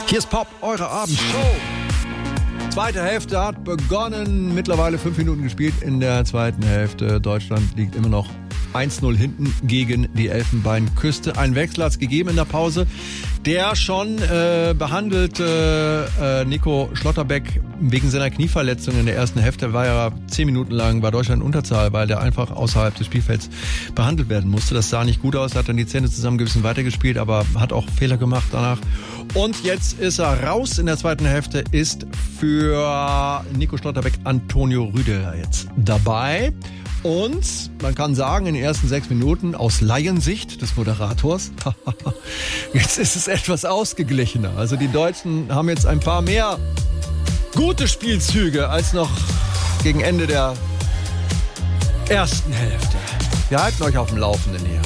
Hier ist Pop, eure Abendshow. Zweite Hälfte hat begonnen. Mittlerweile 5 Minuten gespielt in der zweiten Hälfte. Deutschland liegt immer noch 1-0 hinten gegen die Elfenbeinküste. Ein Wechsel hat es gegeben in der Pause. Der schon behandelte Nico Schlotterbeck wegen seiner Knieverletzung in der ersten Hälfte war ja 10 Minuten lang bei Deutschland in Unterzahl, weil der einfach außerhalb des Spielfelds behandelt werden musste. Das sah nicht gut aus, hat dann die Zähne zusammengebissen, weitergespielt, aber hat auch Fehler gemacht danach. Und jetzt ist er raus in der zweiten Hälfte, ist für Nico Schlotterbeck Antonio Rüdiger jetzt dabei. Und man kann sagen, in den ersten 6 Minuten aus Laiensicht des Moderators, jetzt ist es etwas ausgeglichener. Also die Deutschen haben jetzt ein paar mehr gute Spielzüge als noch gegen Ende der ersten Hälfte. Wir halten euch auf dem Laufenden hier.